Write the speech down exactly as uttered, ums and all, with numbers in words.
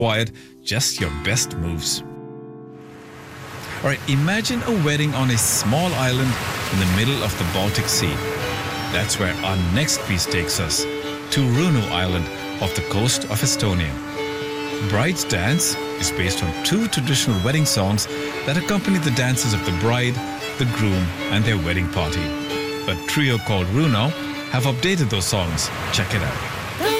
required just your best moves. Alright, imagine a wedding on a small island in the middle of the Baltic Sea. That's where our next piece takes us, to Runo Island off the coast of Estonia. Bride's Dance is based on two traditional wedding songs that accompany the dances of the bride, the groom and their wedding party. A trio called Runo have updated those songs. Check it out.